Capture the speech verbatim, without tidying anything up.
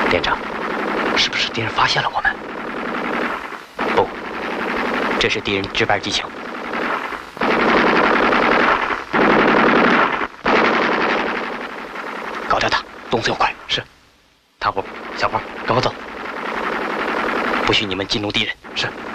连长，是不是敌人发现了我们？不，这是敌人值班机情。搞掉他，动作要快。是。大伙，小花，跟我走。不许你们激怒敌人。是。